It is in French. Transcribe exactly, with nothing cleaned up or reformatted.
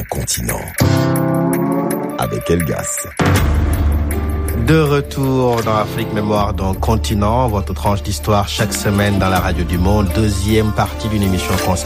Continent. Avec Elgas. De retour dans Afrique Mémoire dans Continent, votre tranche d'histoire chaque semaine dans la radio du monde. Deuxième partie d'une émission consacrée